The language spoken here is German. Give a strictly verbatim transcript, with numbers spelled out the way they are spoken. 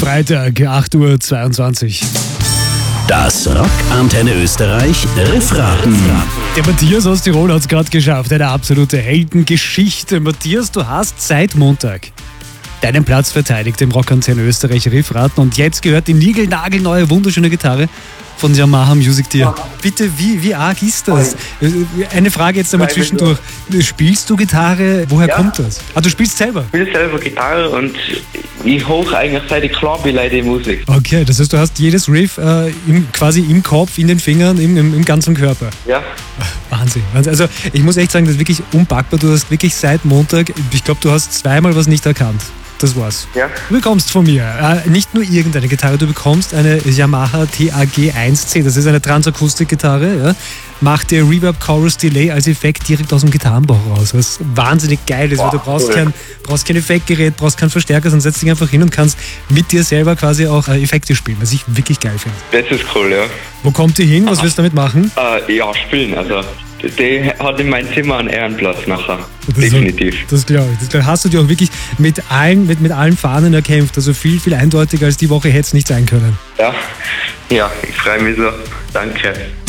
Freitag, acht Uhr zweiundzwanzig. Das Rock Antenne Österreich Riffraten. Der Matthias aus Tirol hat es gerade geschafft. Eine absolute Heldengeschichte. Matthias, du hast seit Montag deinen Platz verteidigt im Rock Antenne Österreich Riffraten. Und jetzt gehört die niegelnagelneue, wunderschöne Gitarre von Yamaha Music dir. Ja. Bitte, wie, wie arg ist das? Eine Frage jetzt einmal zwischendurch. Spielst du Gitarre? Woher ja. kommt das? Ah, du spielst selber? Ich spiele selber Gitarre und ich hoch eigentlich seit ich klar bin, leider die Musik. Okay, das heißt, du hast jedes Riff äh, im, quasi im Kopf, in den Fingern, im, im, im ganzen Körper. Ja. Wahnsinn. Also ich muss echt sagen, das ist wirklich unpackbar. Du hast wirklich seit Montag, ich glaube, du hast zweimal was nicht erkannt. Das war's. Ja. Du bekommst von mir äh, nicht nur irgendeine Gitarre, du bekommst eine Yamaha T A G eins C. Das ist eine Transakustik-Gitarre. Ja. Macht dir Reverb Chorus Delay als Effekt direkt aus dem Gitarrenbauch raus. Was wahnsinnig geil ist, wow, weil du brauchst, cool. kein, brauchst kein Effektgerät, brauchst keinen Verstärker, sondern setzt dich einfach hin und kannst mit dir selber quasi auch äh, Effekte spielen, was ich wirklich geil finde. Das ist cool, ja. Wo kommt die hin? Was willst du damit machen? Äh, ja, spielen. Also, die hat in meinem Zimmer einen Ehrenplatz nachher. Das definitiv. So, das glaube ich. Das glaub ich. Hast du dir auch wirklich mit allen, mit, mit allen Fahnen erkämpft. Also viel, viel eindeutiger als die Woche hätte es nicht sein können. Ja, ja, ich freue mich so. Danke.